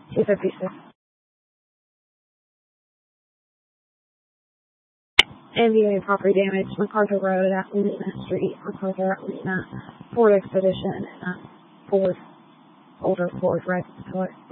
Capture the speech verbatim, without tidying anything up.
two fifty-six. M V A property damage, MacArthur Road, Atlanta Street, MacArthur, Atlanta, Ford Expedition, uh, Ford, older Ford, right?